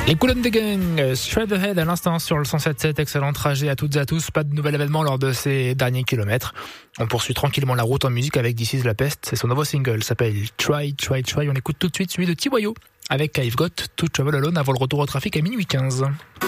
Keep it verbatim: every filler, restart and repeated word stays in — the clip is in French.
Les Kool and the Gang, straight ahead à l'instant sur le cent sept sept. Excellent trajet à toutes et à tous. Pas de nouvel événement lors de ces derniers kilomètres. On poursuit tranquillement la route en musique avec This Is La Peste. C'est son nouveau single, s'appelle Try, Try, Try. On écoute tout de suite celui de T Y O avec I've Got to Travel Alone avant le retour au trafic à minuit quinze.